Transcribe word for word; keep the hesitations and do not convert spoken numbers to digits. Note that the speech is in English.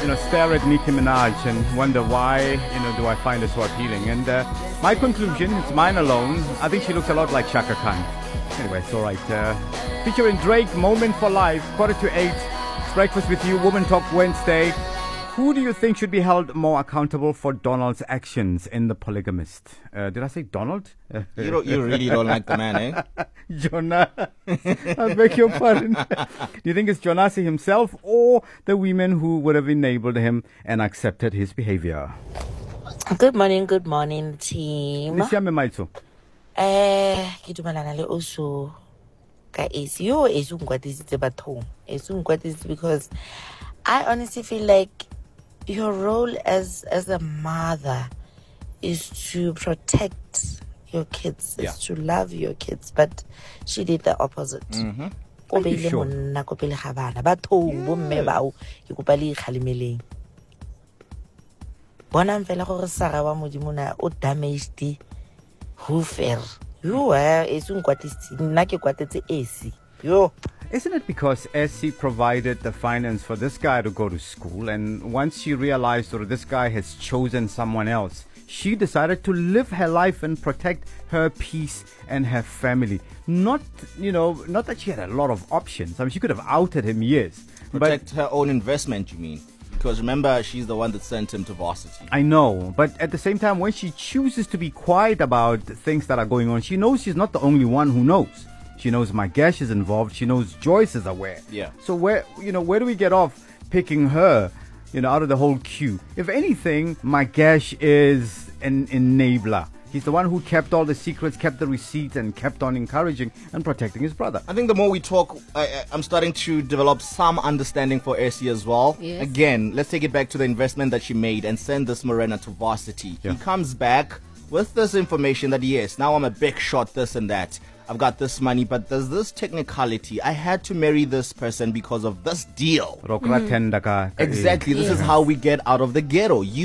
you know, stare at Nicki Minaj and wonder why, you know, do I find her so appealing? And uh, my conclusion, it's mine alone, I think she looks a lot like Shaka Khan. Anyway, it's all right. Uh, featuring Drake, Moment for Life, quarter to eight. It's Breakfast with You, Woman Talk Wednesday. Who do you think should be held more accountable for Donald's actions in The Polygamist? Uh, did I say Donald? You don't, you really don't like the man, eh? Jonah. I beg your pardon. Do you think it's Jonasi himself or the women who would have enabled him and accepted his behavior? Good morning, good morning, team. Lisiame Maitso. Eh, ke dumalana le oso ka esi yo esi ngwadisitse bathong. Esi ngwadisitse because I honestly feel like your role as as a mother is to protect your kids, Yeah. is to love your kids, but she did the opposite. Mm-hmm. O beile monna ko pele ga bana bathong bo mme bao ke kopa le ikgalemeleng. Bona mfela gore Sara wa modimo na o damaged hoofer. You are esi ngwadisitse nna ke kwatetse esi. Yo. Isn't it because Essie provided the finance for this guy to go to school, and once she realized that this guy has chosen someone else, she decided to live her life and protect her peace and her family. Not, you know, not that she had a lot of options. I mean, she could have outed him years. Protect her own investment, you mean? Because remember, she's the one that sent him to varsity. I know, but at the same time, when she chooses to be quiet about things that are going on, she knows she's not the only one who knows. She knows Magash is involved. She knows Joyce is aware. Yeah. So where, you know, where do we get off picking her, you know, out of the whole queue? If anything, Magash is an enabler. He's the one who kept all the secrets, kept the receipts, and kept on encouraging and protecting his brother. I think the more we talk, I, I'm starting to develop some understanding for Essie as well. Yes. Again, let's take it back to the investment that she made and send this Morena to varsity. Yeah. He comes back with this information that, yes, now I'm a big shot, this and that. I've got this money, but there's this technicality. I had to marry this person because of this deal. Mm. Exactly. This is how we get out of the ghetto. You